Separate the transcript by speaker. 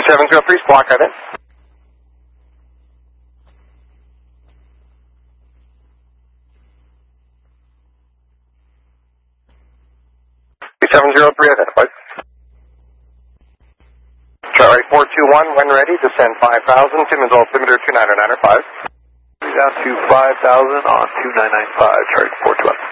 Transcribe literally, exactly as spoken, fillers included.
Speaker 1: two seven zero three, squawk right in. two seven zero three, identified. Charlie four two one, when ready, descend five thousand, Timmins altimeter two nine nine five.
Speaker 2: Down to five thousand on two nine nine five, Charlie four two one.